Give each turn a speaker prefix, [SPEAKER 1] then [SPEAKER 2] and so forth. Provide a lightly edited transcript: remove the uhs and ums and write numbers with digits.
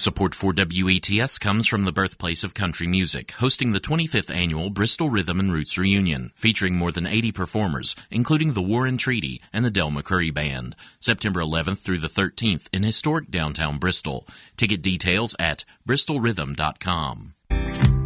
[SPEAKER 1] Support for WETS comes from the birthplace of country music, hosting the 25th annual Bristol Rhythm and Roots Reunion, featuring more than 80 performers, including the War and Treaty and the Del McCoury Band, September 11th through the 13th in historic downtown Bristol. Ticket details at bristolrhythm.com.